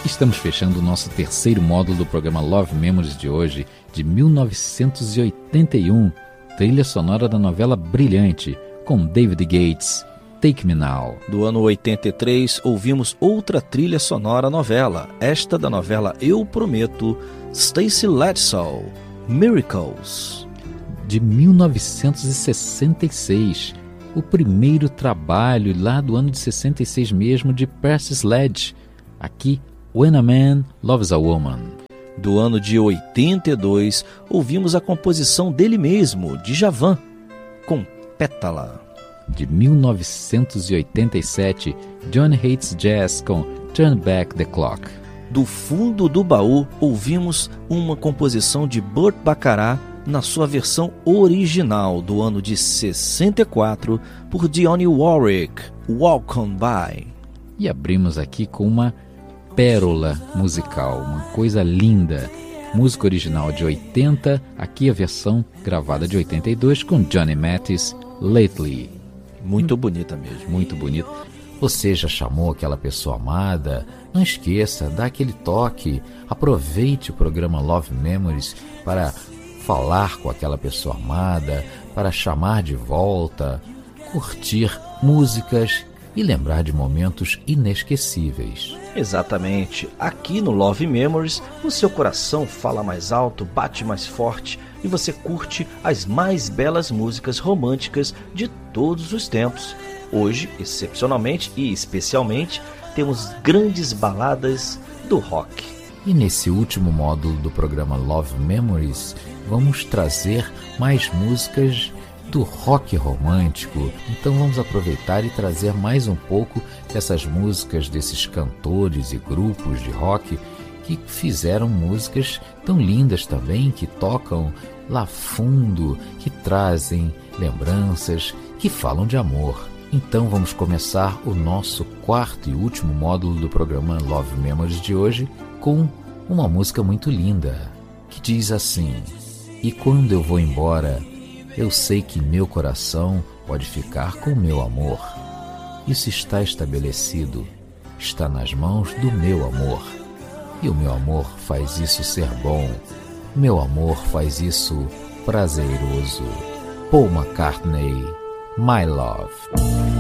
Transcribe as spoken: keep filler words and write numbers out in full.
Estamos fechando o nosso terceiro módulo do programa Love Memories de hoje, de mil novecentos e oitenta e um, trilha sonora da novela Brilhante, com David Gates, Take Me Now. Do ano oitenta e três, ouvimos outra trilha sonora novela, esta da novela Eu Prometo, Stacey Lattisaw, Miracles. De mil novecentos e sessenta e seis, o primeiro trabalho lá do ano de sessenta e seis mesmo de Percy Sledge, aqui When a Man Loves a Woman. Do ano de oitenta e dois, ouvimos a composição dele mesmo, Djavan, com Pétala. De mil novecentos e oitenta e sete, Johnny Hates Jazz com Turn Back the Clock. Do fundo do baú, ouvimos uma composição de Burt Bacharach na sua versão original do ano de sessenta e quatro por Dionne Warwick, Walk On By. E abrimos aqui com uma pérola musical, uma coisa linda. Música original de oitenta, aqui a versão gravada de oitenta e dois com Johnny Mathis, Lately. Muito bonita mesmo. Muito bonita. Você já chamou aquela pessoa amada? Não esqueça, dá aquele toque. Aproveite o programa Love Memories para falar com aquela pessoa amada, para chamar de volta, curtir músicas e lembrar de momentos inesquecíveis. Exatamente. Aqui no Love Memories, o seu coração fala mais alto, bate mais forte e você curte as mais belas músicas românticas de todos os tempos. Hoje, excepcionalmente e especialmente, temos grandes baladas do rock. E nesse último módulo do programa Love Memories, vamos trazer mais músicas do rock romântico. Então vamos aproveitar e trazer mais um pouco dessas músicas desses cantores e grupos de rock que fizeram músicas tão lindas também, que tocam lá fundo, que trazem lembranças, que falam de amor. Então vamos começar o nosso quarto e último módulo do programa Love Memories de hoje com uma música muito linda, que diz assim: e quando eu vou embora, eu sei que meu coração pode ficar com meu amor. Isso está estabelecido, está nas mãos do meu amor. E o meu amor faz isso ser bom, meu amor faz isso prazeroso. Paul McCartney, My Love.